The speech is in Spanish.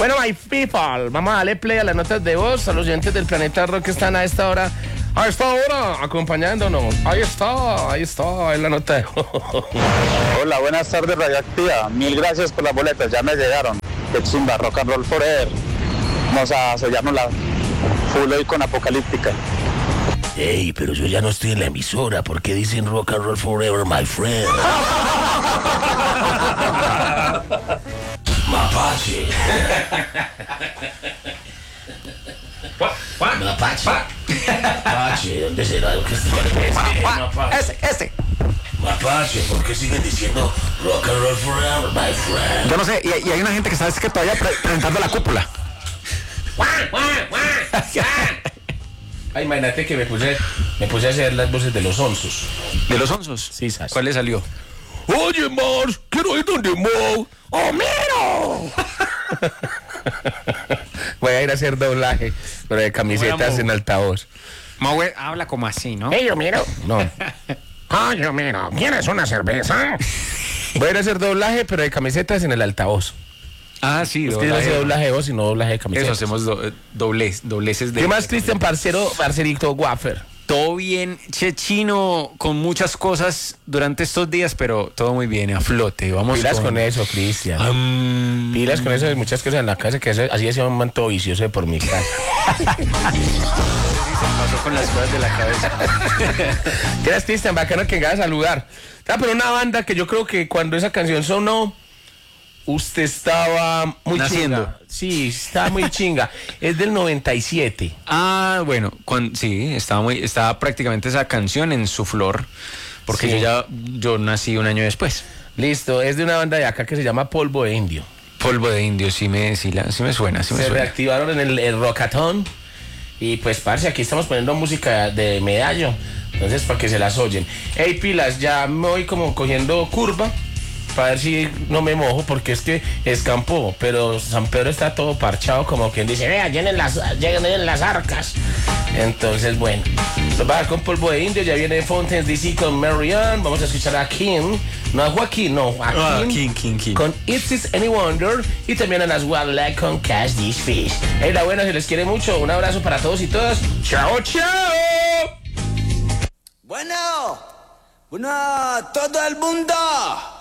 Bueno, my people, vamos a darle play a las notas de voz a los oyentes del Planeta Rock que están a esta hora. A esta hora, acompañándonos. Ahí está, es la nota de voz. Hola, buenas tardes, Radioactiva. Mil gracias por las boletas, ya me llegaron. Qué chimba, Rock and Roll Forever. Vamos a sellarnos la full hoy con Apocalíptica. Ey, pero yo ya no estoy en la emisora. ¿Por qué dicen Rock and Roll Forever, my friend? Mapache. Mapache. Mapache, ¿dónde será? Ese. Mapache, ¿por qué siguen diciendo Rock and Roll Forever, my friend? Yo no sé, y hay una gente que sabe que todavía presentando la cúpula. Ay, imagínate que me puse a hacer las voces de los onzos. ¿De los onzos? Sí, ¿sabes? ¿Cuál le salió? Oye, Mars, quiero ir donde Mo. ¡Homero! Voy a ir a hacer doblaje, pero de camisetas en altavoz. Mau habla como así, ¿no? ¡Ey, Homero! No. ¡Ay, Homero! ¿Quieres una cerveza? Voy a ir a hacer doblaje, pero de camisetas en el altavoz. Ah, sí, Es que no hace doblaje de voz, sino doblaje de camisetas. Eso, hacemos dobleces de... ¿Qué más, Cristian, parcerito Waffer? Todo bien, Chechino, con muchas cosas durante estos días, pero todo muy bien, a flote. Vamos Pilas con eso, Cristian. Pilas con eso, hay muchas cosas en la casa que así hacía un manto vicioso de por mi casa. Pasó con las cosas de la cabeza. Gracias, Cristian, bacano que vengas a saludar. Pero una banda que yo creo que cuando esa canción sonó, usted estaba muy naciendo. Chinga. Sí, estaba muy chinga. Es del 97. Ah, bueno, sí, estaba prácticamente esa canción en su flor, porque Sí. yo nací un año después. Listo, es de una banda de acá que se llama Polvo de Indio. Polvo de Indio, sí me suena. Se reactivaron en el Rockatón. Y pues, parce, aquí estamos poniendo música de Medallo. Entonces, para que se las oyen. Ey, pilas, ya me voy como cogiendo curva. Para ver si no me mojo, porque es que escampó, pero San Pedro está todo parchado, como quien dice, vea, llenen las arcas. Entonces, bueno, nos va a dar con Polvo de Indio, ya viene Fountains DC con Marianne, vamos a escuchar a Kim, no a Joaquín, no, a Kim, King. con Is This Any Wonder, y también a las Wildlife con Cash This Fish. Hey, la buena, se les quiere mucho, un abrazo para todos y todas, chao, chao. Bueno, todo el mundo.